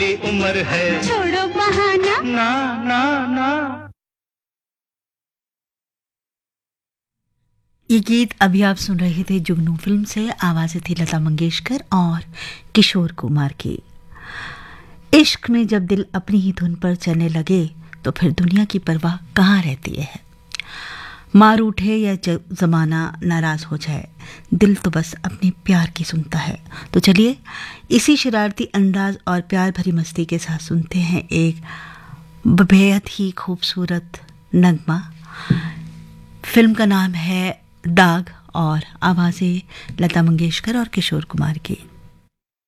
ये उम्र है, छोड़ो बहाना, ना ना ना। ये गीत अभी आप सुन रहे थे जुगनू फिल्म से। आवाज़ें थी लता मंगेशकर और किशोर कुमार की। इश्क में जब दिल अपनी ही धुन पर चलने लगे तो फिर दुनिया की परवाह कहाँ रहती है। मार उठे या ज़माना नाराज़ हो जाए, दिल तो बस अपने प्यार की सुनता है। तो चलिए इसी शरारती अंदाज और प्यार भरी मस्ती के साथ सुनते हैं एक बेहद ही खूबसूरत नगमा। फिल्म का नाम है दाग और आवाज़ें लता मंगेशकर और किशोर कुमार की।